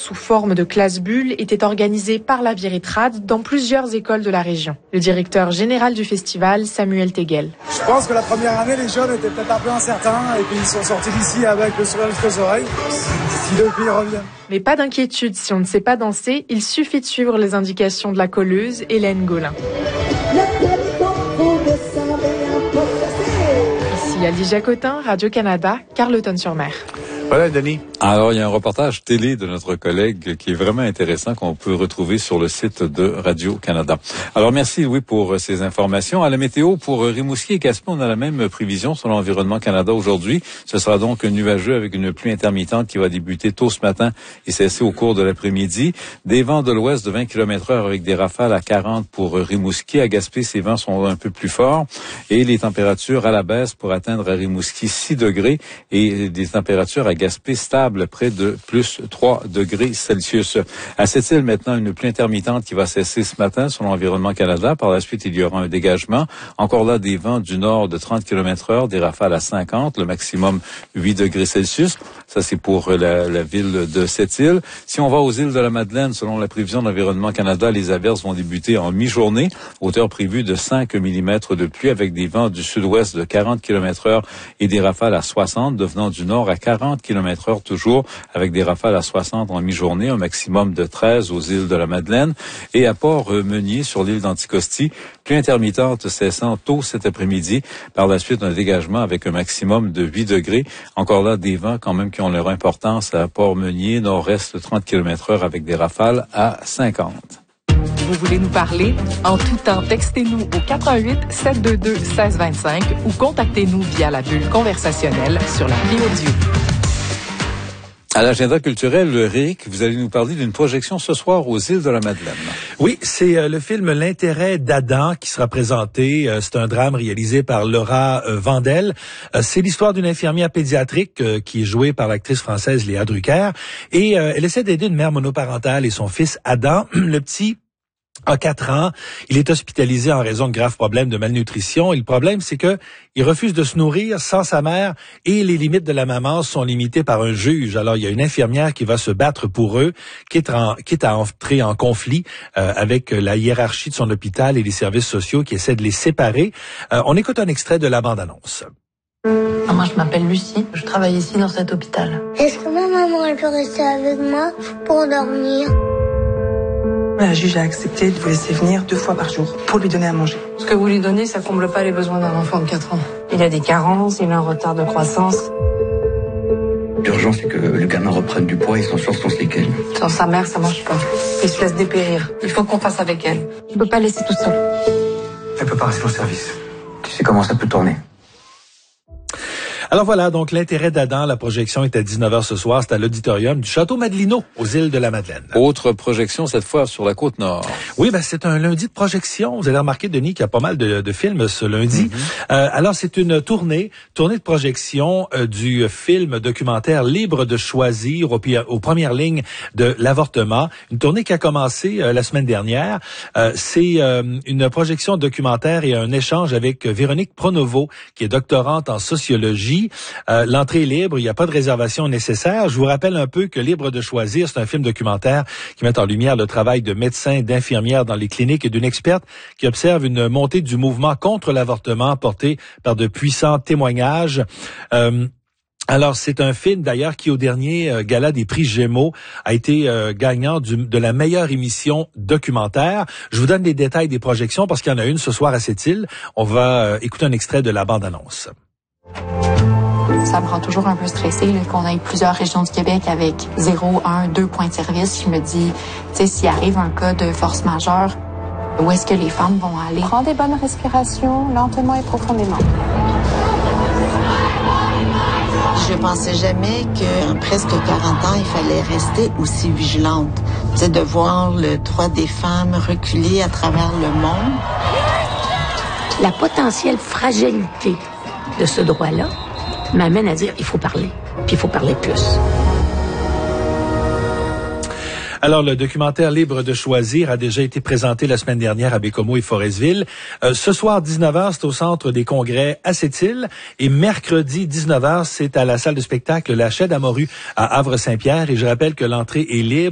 sous forme de classe bulle étaient organisées par la Viritrade dans plusieurs écoles de la région. Le directeur général du festival, Samuel Tegel. Je pense que la première année, les jeunes étaient peut-être un peu incertains et puis ils sont sortis d'ici avec le sourire jusqu'aux oreilles. Si depuis ils reviennent. Mais pas d'inquiétude, si on ne sait pas danser, il suffit de suivre les indications de la colleuse Hélène Gaulin. Ici Ali Jacotin, Radio-Canada, Carleton-sur-Mer. Voilà, Denis. Alors, il y a un reportage télé de notre collègue qui est vraiment intéressant qu'on peut retrouver sur le site de Radio-Canada. Alors, merci Louis pour ces informations. À la météo, pour Rimouski et Gaspé, on a la même prévision sur l'Environnement Canada aujourd'hui. Ce sera donc nuageux avec une pluie intermittente qui va débuter tôt ce matin et cesser au cours de l'après-midi. Des vents de l'ouest de 20 km/h avec des rafales à 40 pour Rimouski. À Gaspé, ces vents sont un peu plus forts et les températures à la baisse pour atteindre à Rimouski 6 degrés et des températures à Gaspé stable, près de plus 3 degrés Celsius. À cette île, maintenant, une pluie intermittente qui va cesser ce matin sur l'Environnement Canada. Par la suite, il y aura un dégagement. Encore là, des vents du nord de 30 km/h, des rafales à 50, le maximum 8 degrés Celsius. Ça, c'est pour la ville de cette île. Si on va aux îles de la Madeleine, selon la prévision de l'Environnement Canada, les averses vont débuter en mi-journée. Hauteur prévue de 5 mm de pluie avec des vents du sud-ouest de 40 km/h et des rafales à 60, devenant du nord à 40 km/h toujours, avec des rafales à 60 en mi-journée, un maximum de 13 aux îles de la Madeleine. Et à Port-Meunier, sur l'île d'Anticosti, pluie intermittente cessant tôt cet après-midi. Par la suite, un dégagement avec un maximum de 8 degrés. Encore là, des vents quand même qui ont leur importance à Port-Meunier, nord-est 30 km/h avec des rafales à 50. Vous voulez nous parler? En tout temps, textez-nous au 418-722-1625 ou contactez-nous via la bulle conversationnelle sur l'appli audio. À l'agenda culturel, Rick, vous allez nous parler d'une projection ce soir aux îles de la Madeleine. Oui, c'est le film L'intérêt d'Adam qui sera présenté. C'est un drame réalisé par Laura Vandel. C'est l'histoire d'une infirmière pédiatrique qui est jouée par l'actrice française Léa Drucker. Et elle essaie d'aider une mère monoparentale et son fils Adam. Le petit a 4 ans. Il est hospitalisé en raison de graves problèmes de malnutrition. Et le problème, c'est que il refuse de se nourrir sans sa mère et les limites de la maman sont limitées par un juge. Alors, il y a une infirmière qui va se battre pour eux, quitte à entrer en conflit avec la hiérarchie de son hôpital et les services sociaux qui essaient de les séparer. On écoute un extrait de la bande-annonce. Moi, je m'appelle Lucie. Je travaille ici dans cet hôpital. Est-ce que ma maman, elle peut rester avec moi pour dormir? La juge a accepté de vous laisser venir 2 fois par jour pour lui donner à manger. Ce que vous lui donnez, ça comble pas les besoins d'un enfant de 4 ans. Il a des carences, il a un retard de croissance. L'urgence, c'est que le gamin reprenne du poids et s'en sorte sans séquelles. Sans sa mère, ça marche pas. Il se laisse dépérir. Il faut qu'on fasse avec elle. Je peux pas laisser tout seul. Elle peut pas rester au service. Tu sais comment ça peut tourner. Alors voilà, donc l'intérêt d'Adam, la projection est à 19h ce soir, c'est à l'auditorium du Château Madelino, aux îles de la Madeleine. Autre projection, cette fois sur la Côte-Nord. Oui, c'est un lundi de projection. Vous avez remarqué, Denis, qu'il y a pas mal de films ce lundi. Alors, c'est une tournée de projection du film documentaire Libre de choisir aux premières lignes de l'avortement. Une tournée qui a commencé la semaine dernière. C'est une projection documentaire et un échange avec Véronique Pronovo, qui est doctorante en sociologie. L'entrée est libre, il n'y a pas de réservation nécessaire. Je vous rappelle un peu que Libre de choisir, c'est un film documentaire qui met en lumière le travail de médecins, d'infirmières dans les cliniques et d'une experte qui observe une montée du mouvement contre l'avortement porté par de puissants témoignages. Alors, c'est un film, d'ailleurs, qui, au dernier gala des prix Gémeaux, a été gagnant de la meilleure émission documentaire. Je vous donne les détails des projections parce qu'il y en a une ce soir à cette île. On va écouter un extrait de la bande-annonce. Ça me rend toujours un peu stressée qu'on ait plusieurs régions du Québec avec 0, 1, 2 points de service. Je me dis, tu sais, s'il arrive un cas de force majeure, où est-ce que les femmes vont aller? Prends des bonnes respirations, lentement et profondément. Je pensais jamais qu'en presque 40 ans, il fallait rester aussi vigilante. C'est de voir le droit des femmes reculer à travers le monde. La potentielle fragilité de ce droit-là m'amène à dire il faut parler, puis il faut parler plus. Alors, le documentaire Libre de choisir a déjà été présenté la semaine dernière à Bécomo et Forestville. Ce soir, 19h, c'est au Centre des congrès à Sept-Îles. Et mercredi, 19h, c'est à la salle de spectacle La Chaîne à Morue à Havre-Saint-Pierre. Et je rappelle que l'entrée est libre.